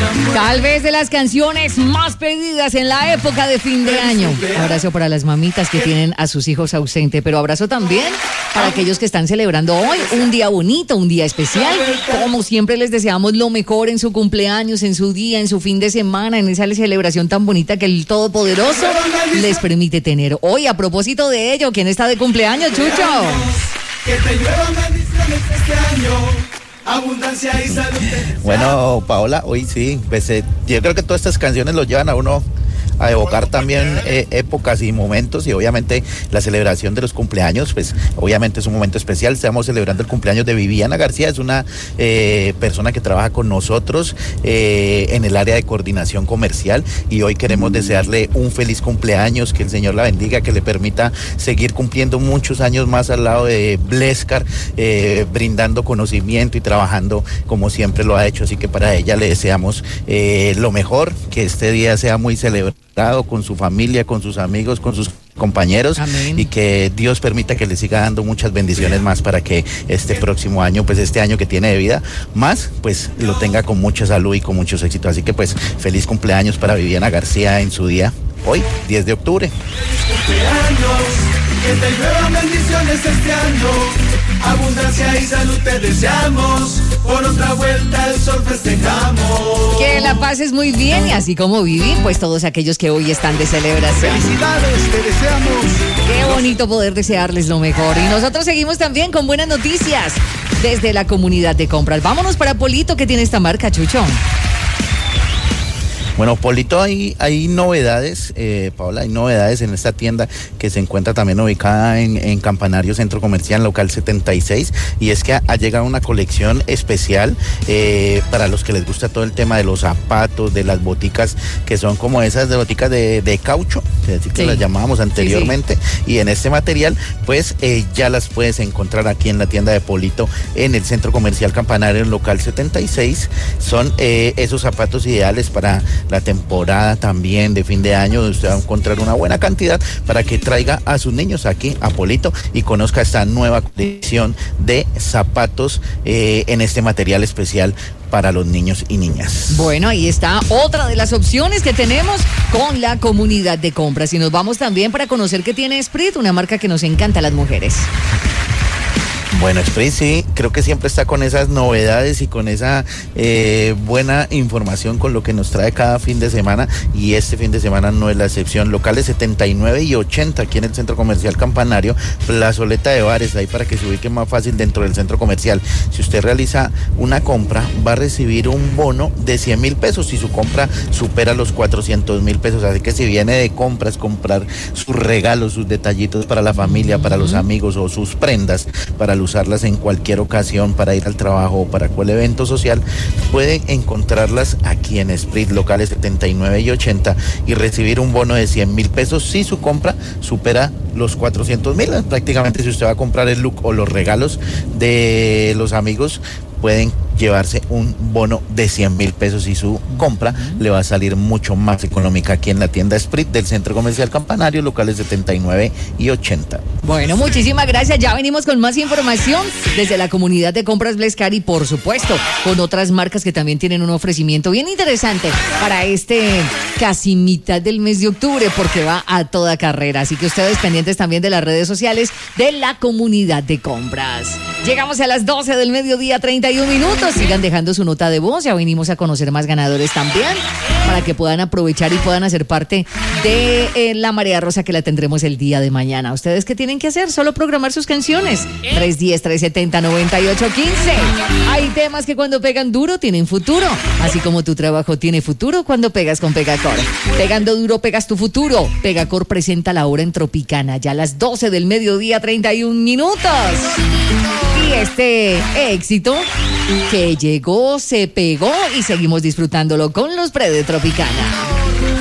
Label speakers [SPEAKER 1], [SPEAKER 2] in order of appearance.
[SPEAKER 1] Tal vez de las canciones más pedidas en la época de fin de año. Abrazo para las mamitas que tienen a sus hijos ausentes, pero abrazo también para aquellos que están celebrando hoy un día bonito, un día especial. Como siempre les deseamos lo mejor en su cumpleaños, en su día, en su fin de semana, en esa celebración tan bonita que el Todopoderoso les permite tener. Hoy, a propósito de ello, ¿quién está de cumpleaños, Chucho?
[SPEAKER 2] Que te lluevan bendiciones este año. Abundancia y salud.
[SPEAKER 3] Bueno, Paola, hoy sí, pues, yo creo que todas estas canciones lo llevan a uno a evocar también épocas y momentos, y obviamente la celebración de los cumpleaños, pues obviamente es un momento especial. Estamos celebrando el cumpleaños de Viviana García, es una persona que trabaja con nosotros en el área de coordinación comercial, y hoy queremos desearle un feliz cumpleaños, que el Señor la bendiga, que le permita seguir cumpliendo muchos años más al lado de Blescar, brindando conocimiento y trabajando como siempre lo ha hecho. Así que para ella le deseamos lo mejor, que este día sea muy celebrado con su familia, con sus amigos, con sus compañeros. Amén. Y que Dios permita que le siga dando muchas bendiciones más para que este próximo año, pues este año que tiene de vida más, pues lo tenga con mucha salud y con muchos éxitos. Así que pues feliz cumpleaños para Viviana García en su día, hoy, 10 de octubre.
[SPEAKER 2] Feliz cumpleaños, que te lluevan bendiciones este año. Abundancia y salud te deseamos. Por otra vuelta el sol festejamos.
[SPEAKER 1] Que la pases muy bien, y así como Vivi, pues todos aquellos que hoy están de celebración.
[SPEAKER 2] Felicidades, te deseamos.
[SPEAKER 1] Qué bonito poder desearles lo mejor. Y nosotros seguimos también con buenas noticias desde la comunidad de compras. Vámonos para Polito, que tiene esta marca, Chucho.
[SPEAKER 3] Bueno, Polito, hay novedades, Paola, hay novedades en esta tienda que se encuentra también ubicada en Campanario Centro Comercial, local 76, y es que ha llegado una colección especial para los que les gusta todo el tema de los zapatos, de las boticas, que son como esas de boticas de caucho, es decir, que las llamábamos anteriormente, sí. Y en este material, pues ya las puedes encontrar aquí en la tienda de Polito, en el Centro Comercial Campanario, local 76, son esos zapatos ideales para la temporada también de fin de año, donde usted va a encontrar una buena cantidad para que traiga a sus niños aquí a Polito y conozca esta nueva colección de zapatos en este material especial para los niños y niñas.
[SPEAKER 1] Bueno, ahí está otra de las opciones que tenemos con la comunidad de compras, y nos vamos también para conocer qué tiene Esprit, una marca que nos encanta a las mujeres.
[SPEAKER 3] Bueno, Esprit sí, creo que siempre está con esas novedades y con esa buena información con lo que nos trae cada fin de semana, y este fin de semana no es la excepción. Locales 79 y 80 aquí en el Centro Comercial Campanario, plazoleta de bares, ahí para que se ubique más fácil dentro del centro comercial. Si usted realiza una compra, va a recibir un bono de 100,000 pesos si su compra supera los 400,000 pesos. Así que si viene de compras, comprar sus regalos, sus detallitos para la familia, para los amigos, o sus prendas para usarlas en cualquier ocasión, para ir al trabajo o para cualquier evento social, pueden encontrarlas aquí en Esprit, locales 79 y 80, y recibir un bono de 100,000 pesos si su compra supera los 400,000. Prácticamente, si usted va a comprar el look o los regalos de los amigos, pueden llevarse un bono de 100,000 pesos y su compra le va a salir mucho más económica aquí en la tienda Esprit del Centro Comercial Campanario, locales 79 y 80.
[SPEAKER 1] Bueno, muchísimas gracias. Ya venimos con más información desde la comunidad de compras Blescar, y por supuesto con otras marcas que también tienen un ofrecimiento bien interesante para este casi mitad del mes de octubre, porque va a toda carrera. Así que ustedes pendientes también de las redes sociales de la comunidad de compras. Llegamos a las 12 del mediodía, 31 minutos. Sigan dejando su nota de voz. Ya venimos a conocer más ganadores también, para que puedan aprovechar y puedan hacer parte de la Marea Rosa, que la tendremos el día de mañana. ¿Ustedes qué tienen que hacer? Solo programar sus canciones. 310-370-9815. Hay temas que cuando pegan duro tienen futuro, así como tu trabajo tiene futuro cuando pegas con Pegacor. Pegando duro pegas tu futuro. Pegacor presenta la hora en Tropicana, ya a las 12 del mediodía, 31 minutos. Y este éxito que llegó, se pegó, y seguimos disfrutándolo con los pre de Tropicana.